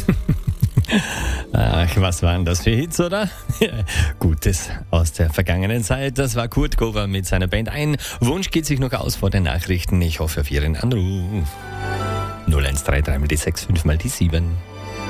Ach, was waren das für Hits, oder? Gutes aus der vergangenen Zeit. Das war Kurt Gover mit seiner Band. Ein Wunsch geht sich noch aus vor den Nachrichten. Ich hoffe auf Ihren Anruf. 0133 mal die 6, 5 mal die 7.